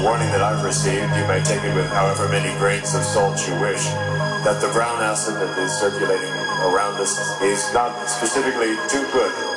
warning that I've received, you may take it with however many grains of salt you wish, that the brown acid that is circulating around us is not specifically too good